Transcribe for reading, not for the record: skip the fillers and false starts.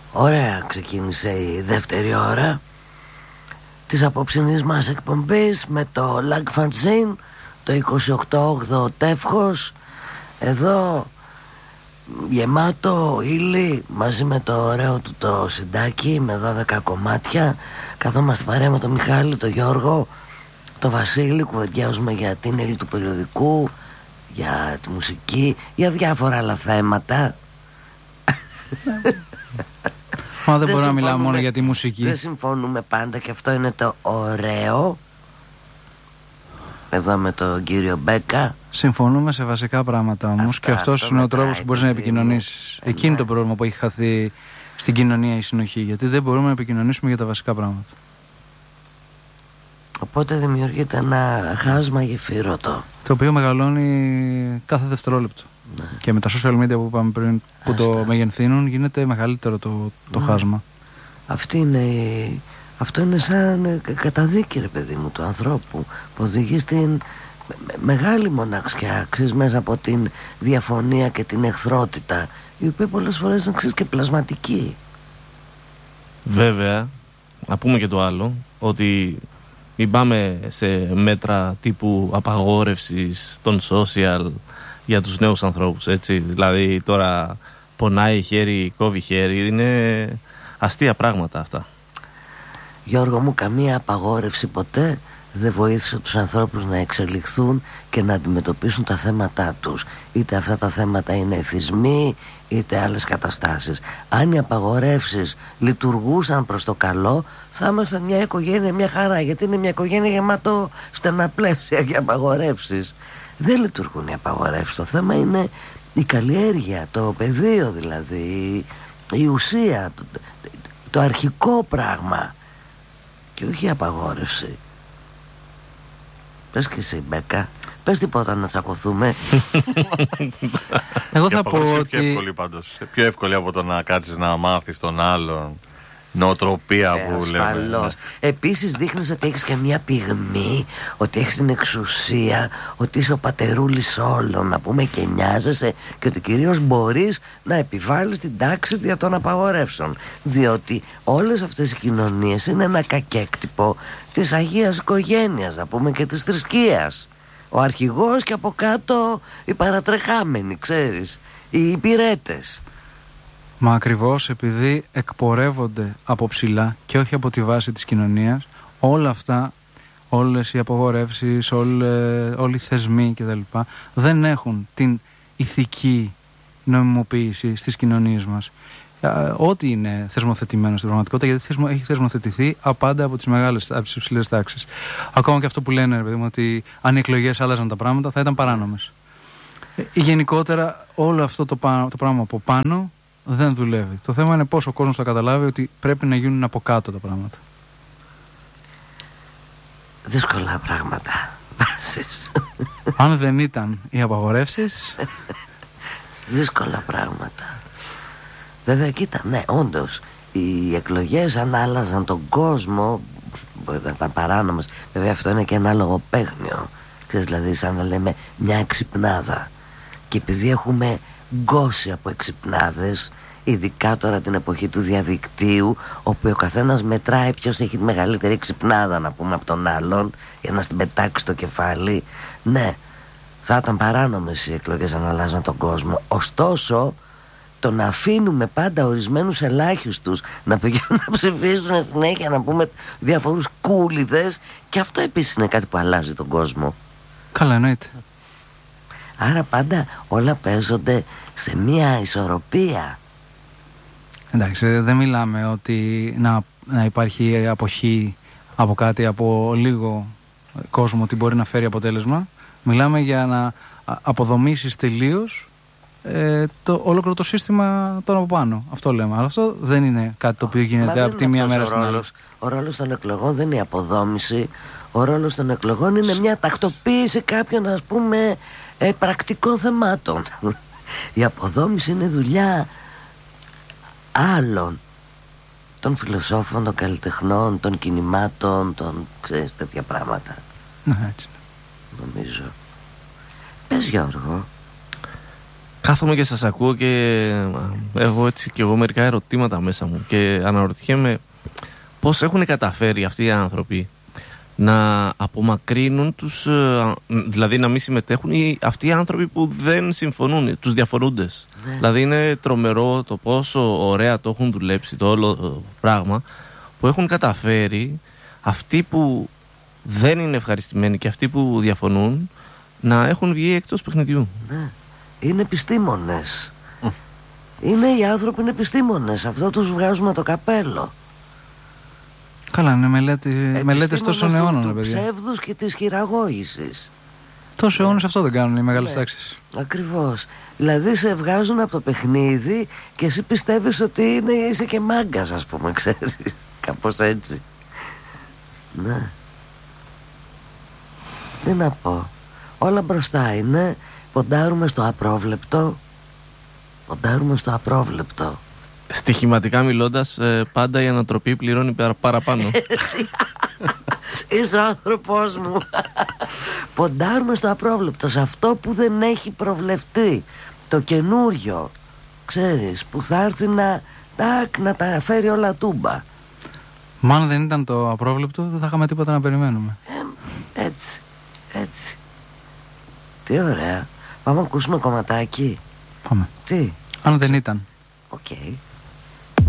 Ωραία, ξεκίνησε η δεύτερη ώρα της απόψινής μας εκπομπής με το Lag Fanzine, το 28-8 τεύχος. Εδώ γεμάτο ύλη μαζί με το ωραίο του το συντάκι με 12 κομμάτια. Καθόμαστε παρέα με τον Μιχάλη, τον Γιώργο, τον Βασίλη. Κουβεντιάζουμε για την ύλη του περιοδικού, για τη μουσική, για διάφορα άλλα θέματα. Μα δεν μπορούμε να μιλάμε μόνο για τη μουσική. Δεν συμφωνούμε πάντα και αυτό είναι το ωραίο. Εδώ με τον κύριο Μπέκα συμφωνούμε σε βασικά πράγματα όμως. Και αυτός είναι ο τρόπος που μπορείς να επικοινωνήσεις. Εκεί είναι το πρόβλημα που έχει χαθεί στην κοινωνία η συνοχή. Γιατί δεν μπορούμε να επικοινωνήσουμε για τα βασικά πράγματα. Οπότε δημιουργείται ένα χάσμα γεφύρωτο, το οποίο μεγαλώνει κάθε δευτερόλεπτο. Ναι. Και με τα social media που είπαμε πριν, που το μεγενθύνουν, γίνεται μεγαλύτερο το χάσμα. Αυτό είναι σαν καταδίκη, ρε παιδί μου, του ανθρώπου, που οδηγεί στην μεγάλη μοναξιά, ξέρεις, μέσα από την διαφωνία και την εχθρότητα, η οποία πολλές φορές είναι, ξέρεις, και πλασματική. Βέβαια, να πούμε και το άλλο, ότι μην πάμε σε μέτρα τύπου απαγόρευσης των social για τους νέους ανθρώπους, έτσι. Δηλαδή τώρα πονάει χέρι, κόβει χέρι, είναι αστεία πράγματα αυτά. Γιώργο μου, καμία απαγόρευση ποτέ δεν βοήθησε τους ανθρώπους να εξελιχθούν και να αντιμετωπίσουν τα θέματα τους. Είτε αυτά τα θέματα είναι εθισμοί, είτε άλλες καταστάσεις. Αν οι απαγορεύσεις λειτουργούσαν προς το καλό, θα ήμασταν μια οικογένεια, μια χαρά. Γιατί είναι μια οικογένεια γεμάτο στενά πλαίσια και απαγορεύσεις. Δεν λειτουργούν οι απαγορεύσεις. Το θέμα είναι η καλλιέργεια, το πεδίο δηλαδή, η ουσία, το αρχικό πράγμα, και όχι η απαγόρευση. Πες και εσύ, Μπέκα, πες τίποτα να τσακωθούμε. Εγώ θα πω ότι πιο εύκολη πάντως. Πιο εύκολη από το να κάτσεις να μάθεις τον άλλον. Νοοτροπία που λέμε. Επίσης δείχνεις ότι έχεις και μια πυγμή, ότι έχεις την εξουσία, ότι είσαι ο πατερούλης όλων, να πούμε, και νοιάζεσαι, και ότι κυρίως μπορείς να επιβάλλεις την τάξη δια των απαγορεύσεων. Διότι όλες αυτές οι κοινωνίες είναι ένα κακέκτυπο της Αγίας Οικογένειας, να πούμε, και της θρησκείας. Ο αρχηγός και από κάτω οι παρατρεχάμενοι, ξέρεις, οι υπηρέτες. Μα ακριβώς επειδή εκπορεύονται από ψηλά και όχι από τη βάση της κοινωνίας, όλα αυτά, όλες οι απογορεύσεις, όλοι οι θεσμοί κτλ. Δεν έχουν την ηθική νομιμοποίηση στις κοινωνίες μας. Ό,τι είναι θεσμοθετημένο στην πραγματικότητα, γιατί έχει θεσμοθετηθεί απάντα από τις μεγάλες, από τις υψηλές τάξεις. Ακόμα και αυτό που λένε, ρε παιδί μου, ότι αν οι εκλογές άλλαζαν τα πράγματα θα ήταν παράνομες. Γενικότερα όλο αυτό το πράγμα από πάνω δεν δουλεύει. Το θέμα είναι πώς ο κόσμος θα καταλάβει ότι πρέπει να γίνουν από κάτω τα πράγματα. Δύσκολα πράγματα. Αν δεν ήταν οι απαγορεύσεις. Δύσκολα πράγματα. Βέβαια, κοίτα, ναι, όντως οι εκλογές αν άλλαζαν τον κόσμο, θα ήταν παράνομες. Βέβαια, αυτό είναι και ένα λογοπαίγνιο. Ξέρεις, δηλαδή, σαν να λέμε μια εξυπνάδα. Και επειδή έχουμε γκώσει από εξυπνάδες, ειδικά τώρα την εποχή του διαδικτύου, όπου ο καθένας μετράει ποιος έχει τη μεγαλύτερη εξυπνάδα, να πούμε, από τον άλλον, για να στην πετάξει το κεφάλι. Ναι, θα ήταν παράνομες οι εκλογές αν αλλάζαν τον κόσμο. Ωστόσο, το να αφήνουμε πάντα ορισμένους ελάχιστους να πηγαίνουν να ψηφίσουν συνέχεια, να πούμε, διαφορούς κούλιδες, και αυτό επίσης είναι κάτι που αλλάζει τον κόσμο. Καλά, εννοείται. Άρα πάντα όλα παίζονται σε μια ισορροπία. Εντάξει, δεν μιλάμε ότι να υπάρχει αποχή από κάτι, από λίγο κόσμο, ότι μπορεί να φέρει αποτέλεσμα. Μιλάμε για να αποδομήσεις τελείως ολόκληρο το σύστημα τώρα από πάνω. Αυτό λέμε. Αλλά αυτό δεν είναι κάτι το οποίο γίνεται από τη μία μέρα στην άλλη. Ο ρόλος των εκλογών δεν είναι η αποδόμηση. Ο ρόλος των εκλογών είναι μια τακτοποίηση κάποιων, ας πούμε, πρακτικών θεμάτων. Η αποδόμηση είναι δουλειά άλλων, των φιλοσόφων, των καλλιτεχνών, των κινημάτων, ξέρεις, τέτοια πράγματα. Ναι, έτσι. Νομίζω. Πες, Γιώργο. Κάθομαι και σας ακούω και έχω έτσι και εγώ μερικά ερωτήματα μέσα μου και αναρωτιέμαι πώς έχουν καταφέρει αυτοί οι άνθρωποι να απομακρύνουν τους, δηλαδή να μην συμμετέχουν αυτοί οι άνθρωποι που δεν συμφωνούν, τους διαφορούντες. Ναι. Δηλαδή είναι τρομερό το πόσο ωραία το έχουν δουλέψει το όλο πράγμα, που έχουν καταφέρει αυτοί που δεν είναι ευχαριστημένοι και αυτοί που διαφωνούν να έχουν βγει εκτός παιχνιδιού. Ναι. Είναι επιστήμονες. Είναι οι άνθρωποι, είναι επιστήμονες. Αυτό τους βγάζουμε το καπέλο. Καλά, είναι μελέτες τόσων αιώνων, του παιδιά. ψεύδους και της χειραγώγησης. Τόσους αιώνες αυτό δεν κάνουν οι μεγάλες τάξεις. Ακριβώς. Δηλαδή σε βγάζουν από το παιχνίδι και εσύ πιστεύεις ότι είσαι και μάγκας, ας πούμε, ξέρεις. Κάπως έτσι. Ναι. Τι να πω. Όλα μπροστά είναι. Ποντάρουμε στο απρόβλεπτο. Ποντάρουμε στο απρόβλεπτο. Στοιχηματικά μιλώντας, πάντα η ανατροπή πληρώνει παραπάνω. Είσαι ο άνθρωπός μου. Ποντάρουμε στο απρόβλεπτο, σε αυτό που δεν έχει προβλεφτεί. Το καινούριο, ξέρεις, που θα έρθει να τα φέρει όλα τούμπα. Μα αν δεν ήταν το απρόβλεπτο, δεν θα είχαμε τίποτα να περιμένουμε. Έτσι. Τι ωραία. Πάμε να ακούσουμε κομματάκι. Πάμε. Τι. Αν δεν ήταν. Οκ.